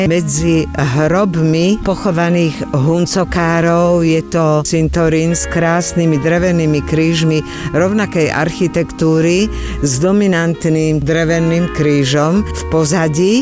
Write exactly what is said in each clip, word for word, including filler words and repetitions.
medzi hrobmi pochovaných huncokárov. Je to cintorín s krásnymi drevenými krížmi rovnakej architektúry s dominantným dreveným krížom v pozadí.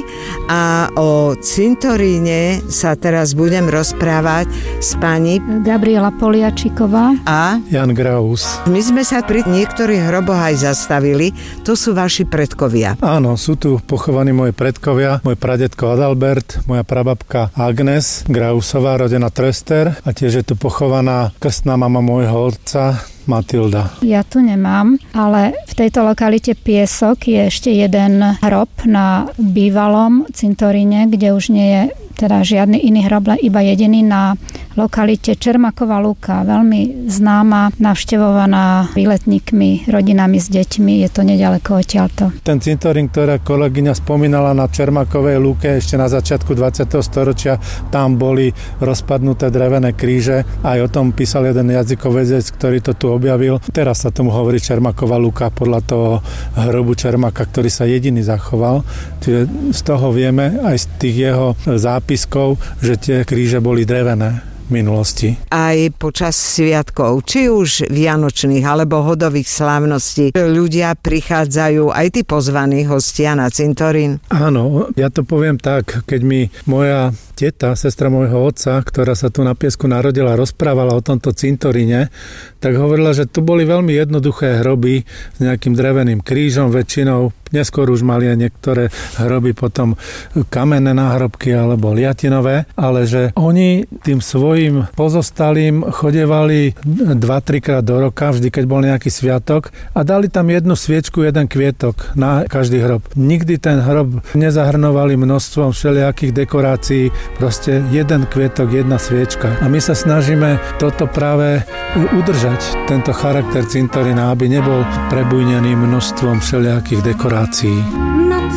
A o cintoríne sa teraz budem rozprávať s pani Gabriela Poliačiková a Jan Graus. My sme sa pri niektorých hroboch aj zastavili. To sú vaši predkovia. Áno, sú tu pochovaní moji predkovia. Môj pradedko Adalbert, moja prababka Agnes Grausová, rodená Tröster, a tiež je tu pochovaná krstná mama môjho otca Matilda. Ja tu nemám, ale v tejto lokalite Piesok je ešte jeden hrob na bývalom cintoríne, kde už nie je teda žiadny iný hrob, iba jediný na lokalite Čermaková lúka, veľmi známa, navštevovaná výletníkmi, rodinami s deťmi, je to neďaleko odtiaľto. Ten cintorín, ktorá kolegyňa spomínala na Čermakovej lúke ešte na začiatku dvadsiateho storočia, tam boli rozpadnuté drevené kríže, aj o tom písal jeden jazykovedec, ktorý to tu objavil. Teraz sa tomu hovorí Čermaková lúka podľa toho hrobu Čermaka, ktorý sa jediný zachoval. Čiže z toho vieme aj z tých jeho zápiskov, že tie kríže boli drevené minulosti. Aj počas sviatkov, či už vianočných alebo hodových slávností, ľudia prichádzajú, aj tí pozvaní hostia na cintorín? Áno, ja to poviem tak, keď mi moja teta, sestra môjho otca, ktorá sa tu na Piesku narodila, rozprávala o tomto cintoríne, tak hovorila, že tu boli veľmi jednoduché hroby s nejakým dreveným krížom väčšinou. Neskôr už mali aj niektoré hroby potom kamenné náhrobky alebo liatinové, ale že oni tým svojim pozostalým chodevali dva tri krát do roka, vždy keď bol nejaký sviatok, a dali tam jednu sviečku, jeden kvietok na každý hrob. Nikdy ten hrob nezahrnovali množstvom všelijakých dekorácií, proste jeden kvietok, jedna sviečka. A my sa snažíme toto práve udržať, tento charakter cintorína, aby nebol prebujnený množstvom všelijakých dekorácií.